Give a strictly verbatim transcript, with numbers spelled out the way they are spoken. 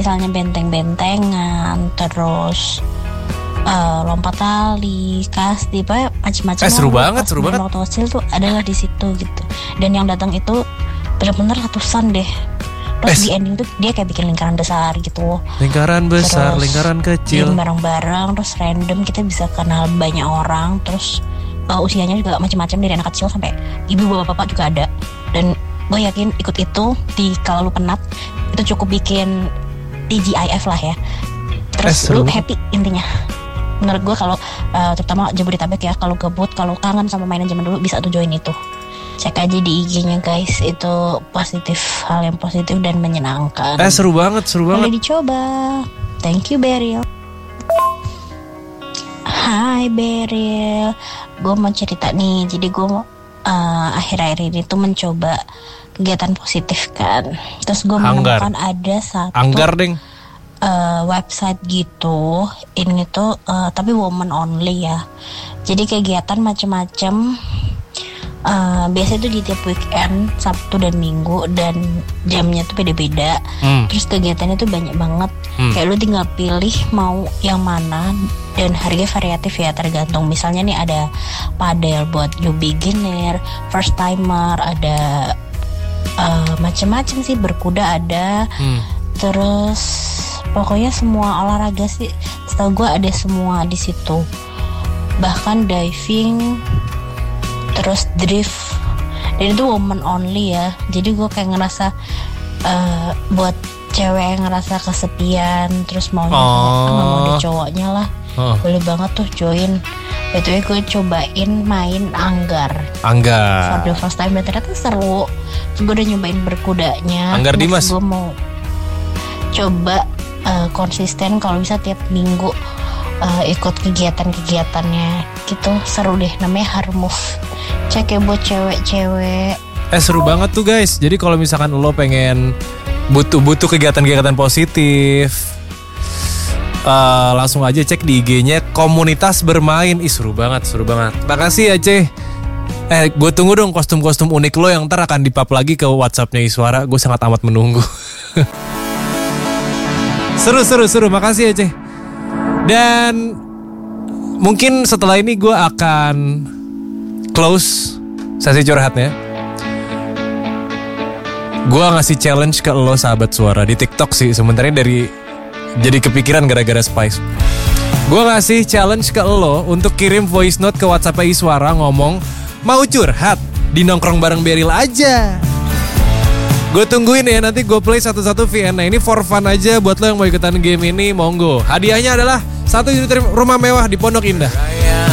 misalnya benteng-bentengan, terus uh, lompat tali, kasti, apa macam-macam. Eh seru banget, seru banget. Waktu kecil tuh adalah di situ gitu. Dan yang datang itu benar-benar ratusan deh. Terus eh. di ending tuh dia kayak bikin lingkaran besar gitu. Lingkaran besar, terus lingkaran kecil. Bareng-bareng, terus random kita bisa kenal banyak orang. Terus uh, usianya juga macam-macam dari anak kecil sampai ibu bapak-bapak juga ada. Dan gue yakin ikut itu di kalau lu penat itu cukup bikin T G I F lah ya. Terus eh, lu happy intinya. Menurut gue kalau uh, terutama Jabodetabek ya, kalau gabut, kalau kangen sama mainan zaman dulu bisa tuh join itu. Cek aja di I G-nya guys, itu positif, hal yang positif dan menyenangkan. Eh seru banget, seru banget. Boleh dicoba. Thank you Beryl. Hai Beryl, gue mau cerita nih. Jadi gue uh, akhir-akhir ini tuh mencoba kegiatan positif kan. Terus gue menemukan ada satu Anggar deng uh, website gitu. Ini tuh uh, tapi woman only ya. Jadi kegiatan macam-macam. Uh, biasanya tuh di tiap weekend, Sabtu dan Minggu, dan jamnya tuh beda-beda. hmm. Terus kegiatannya tuh banyak banget. hmm. Kayak lu tinggal pilih mau yang mana. Dan harganya variatif ya, tergantung. Misalnya nih ada padel buat new beginner, first timer, ada uh, macam-macam sih, berkuda ada. hmm. Terus pokoknya semua olahraga sih setahu gue ada semua di situ. Bahkan diving, terus drift. Dan itu woman only ya. Jadi gue kayak ngerasa uh, buat cewek yang ngerasa kesepian, terus maunya oh. kayak nggak mau ada cowoknya lah, oh. boleh banget tuh join. Betul, gue cobain main Anggar. Anggar. For the first time, dan ternyata seru. Terus gue udah nyobain berkudanya. Anggar Dimas. Gue mau coba uh, konsisten kalau bisa tiap minggu uh, ikut kegiatan-kegiatannya gitu. Seru deh, namanya Harmove. Cek ya buat cewek-cewek. Eh seru banget tuh guys. Jadi kalau misalkan lo pengen butuh-butuh kegiatan-kegiatan positif, uh, langsung aja cek di I G-nya Komunitas Bermain. Ih seru banget, seru banget. Makasih ya Ceh. Eh gue tunggu dong kostum-kostum unik lo yang ntar akan dipap lagi ke WhatsApp-nya Iswara. Gue sangat amat menunggu. Seru, seru, seru. Makasih ya Ceh. Dan mungkin setelah ini gue akan close sesi curhatnya. Gue ngasih challenge ke lo sahabat suara di TikTok sih. Sementara dari jadi kepikiran gara-gara Spice. Gue ngasih challenge ke lo untuk kirim voice note ke WhatsApp Iswara ngomong mau curhat di nongkrong bareng Beryl aja. Gue tungguin ya, nanti gue play satu-satu V N. Nah ini for fun aja buat lo yang mau ikutan game ini, monggo. Hadiahnya adalah satu unit rumah mewah di Pondok Indah.